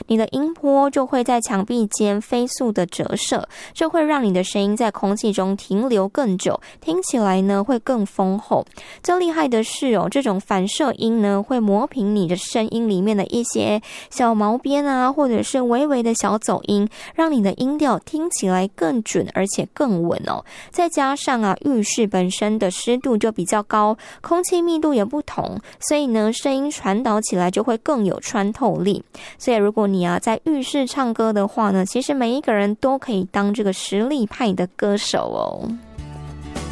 你的音波就会在墙壁间飞速的折射，这会让你的声音在空气中停留更久，听起来呢会更丰厚。最厉害的是这种反射音呢会磨平你的声音里面的一些小毛边啊，或者是微微的小走音，让你的音调听起来更准而且更稳再加上浴室本身的湿度就比较高，空气密度也不同，所以呢声音传导起来就会更有穿透力。所以如果你在浴室唱歌的话呢，其实每一个人都可以当这个实力派的歌手